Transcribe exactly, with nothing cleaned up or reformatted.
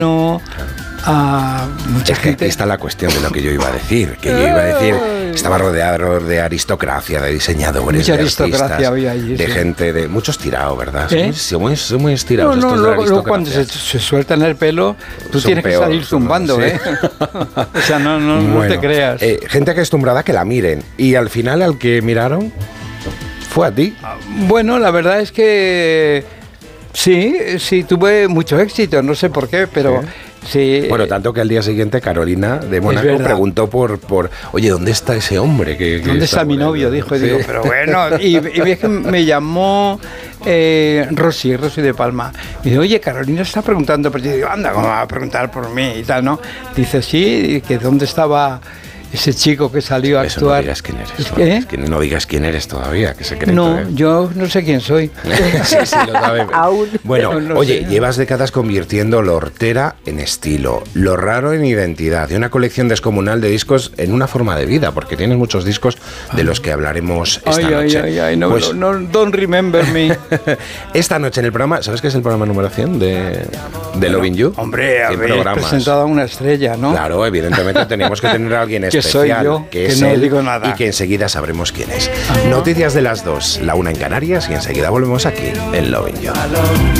no a mucha es que gente. aquí está la cuestión de lo que yo iba a decir, que yo iba a decir, estaba rodeado de aristocracia, de diseñadores, Mucha de aristocracia artistas, había allí, de sí. gente, de muchos tirados, ¿verdad? ¿Eh? Son muy, son muy estirados No, no, estos de la luego, luego cuando aristocracia. se, se sueltan el pelo, tú Son tienes peor, que salir son- zumbando, sí. ¿eh? O sea, no, no, no Bueno, te creas. eh, gente acostumbrada a que la miren, y al final al que miraron fue a ti. Bueno, la verdad es que sí, sí, tuve mucho éxito, no sé por qué, pero sí. Bueno, tanto que al día siguiente Carolina de Mónaco verdad. preguntó por, por, oye, ¿dónde está ese hombre? Que, que ¿Dónde está mi por ahí?" novio? Dijo, y Sí. digo, pero bueno, y, y ves que me llamó eh, Rosy, Rosy de Palma. Y dice, oye, Carolina está preguntando, pero yo digo, anda, ¿cómo va a preguntar por mí y tal, no? Dice, sí, que dónde estaba ese chico que salió a Eso no actuar. digas quién eres. Es ¿no? que, Es que no digas quién eres todavía, que secreto. no, ¿eh? yo no sé quién soy. sí, sí, lo sabe. Aún. Bueno, No, no oye, sé. llevas décadas convirtiendo lo hortera en estilo, lo raro en identidad, y una colección descomunal de discos en una forma de vida, porque tienes muchos discos de los que hablaremos esta Ay, ay, noche. ay, ay, no, Pues, no, no, don't remember me. esta noche en el programa, ¿sabes qué es el programa número cien de, de Loving You? Hombre, cien habéis programas. presentado a una estrella, ¿no? Claro, evidentemente teníamos que tener a alguien Que especial. soy yo, que que es no él, digo nada. y que enseguida sabremos quién es. Noticias de las dos, la una en Canarias, y enseguida volvemos aquí en Loving You.